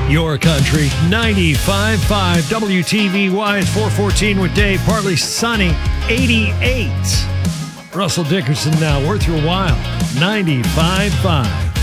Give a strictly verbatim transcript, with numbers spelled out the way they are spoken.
Your country, ninety-five point five W T V Y is four fourteen with Dave. Partly sunny, eighty-eight. Russell Dickerson now, worth your while, ninety-five point five.